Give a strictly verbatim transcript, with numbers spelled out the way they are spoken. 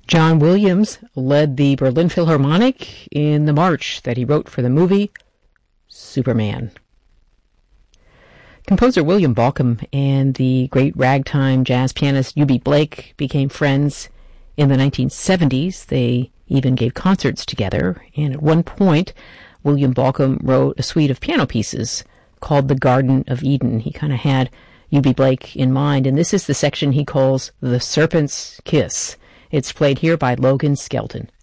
John Williams led the Berlin Philharmonic in the march that he wrote for the movie Superman. Composer William Bolcom and the great ragtime jazz pianist Eubie Blake became friends in the nineteen seventies. They even gave concerts together, and at one point, William Bolcom wrote a suite of piano pieces called The Garden of Eden. He kind of had Eubie Blake in mind, and this is the section he calls The Serpent's Kiss. It's played here by Logan Skelton.